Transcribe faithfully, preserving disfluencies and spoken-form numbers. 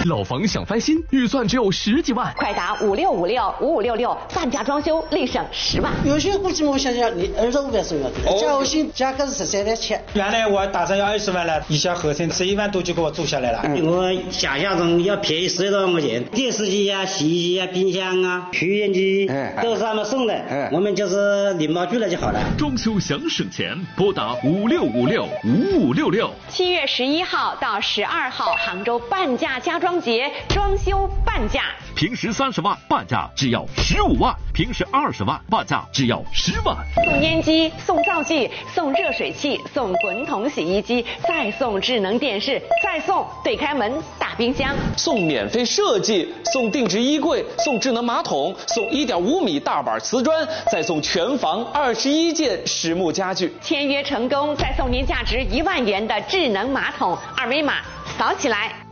老房想翻新，预算只有十几万， 快打五六五六五五六六，半价装修立省十万。 有些估计我想想，你二十五万是要的，加后薪价格是十三万七。 原来我打算要二十万了，一下合成十一万多就给我做下来了。 嗯、我想象中要便宜十多块钱，电视机啊、洗衣机啊、冰箱啊、抽烟机都是他们送的，嗯、我们就是礼貌拒了就好了。 装修想省钱，拨打五六五六五五六六。 七月十一号到十二号，杭州半价家装节，装修半价。 平时三十万，半价只要十五万；平时二十万，半价只要十万。 送烟机，送灶具，送热水器，送滚筒洗衣机，再送智能电视，再送对开门大冰箱， 送免费设计，送定制衣柜，送智能马桶，送一点五米大板瓷砖，再送全房二十一件实木家具。 签约成功，再送您价值一万元的智能马桶，二维码扫起来。